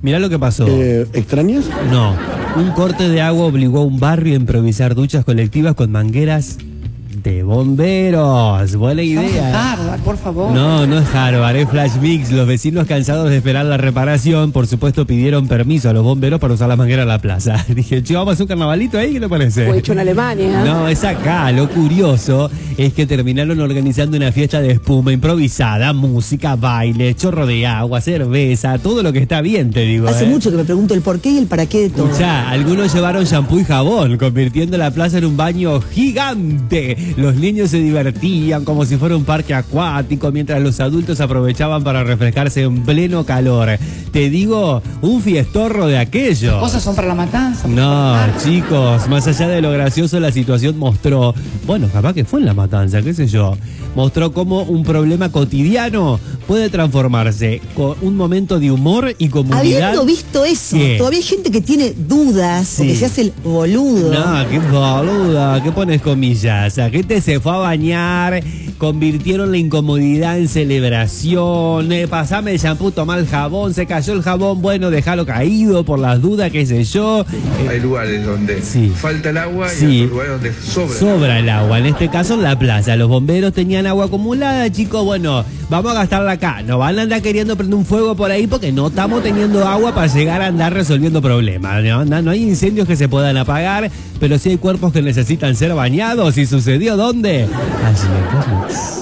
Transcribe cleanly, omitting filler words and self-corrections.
Mirá lo que pasó. ¿Extrañas? No, un corte de agua obligó a un barrio a improvisar duchas colectivas con mangueras de bomberos. Buena idea. Harvard, por favor. No, no es Harvard, es Flash Mix. Los vecinos, cansados de esperar la reparación, por supuesto pidieron permiso a los bomberos para usar la manguera en la plaza. Dije, che, vamos a hacer un carnavalito ahí, ¿qué te parece? Fue hecho en Alemania. No, es acá. Lo curioso es que terminaron organizando una fiesta de espuma improvisada, música, baile, chorro de agua, cerveza, todo lo que está bien, te digo. Hace mucho que me pregunto el por qué y el para qué de todo. Escuchá, algunos llevaron shampoo y jabón, convirtiendo la plaza en un baño gigante. Los niños se divertían como si fuera un parque acuático, mientras los adultos aprovechaban para refrescarse en pleno calor. Te digo, un fiestorro de aquello. Cosas son para la matanza. No, chicos, más allá de lo gracioso, la situación mostró, bueno, capaz que fue en la matanza, qué sé yo, mostró cómo un problema cotidiano puede transformarse con un momento de humor y comunidad. Habiendo visto eso, ¿Qué? todavía hay gente que tiene dudas, Sí. porque se hace el boludo. No, qué boluda, ¿qué pones comillas? La gente se fue a bañar, convirtieron la incomodidad en celebración, pasame el shampoo, tomá el jabón, se cayó el jabón, bueno, déjalo caído por las dudas, qué sé yo. Hay lugares donde Sí. falta el agua Sí. y otros lugares donde Sobra el agua, en este caso en la plaza. Los bomberos tenían agua acumulada, chicos, bueno, vamos a gastarla acá. No van a andar queriendo prender un fuego por ahí porque no estamos teniendo agua para llegar a andar resolviendo problemas. No hay incendios que se puedan apagar, pero sí hay cuerpos que necesitan ser bañados. ¿Y sucedió dónde? Allí en Flash Mix.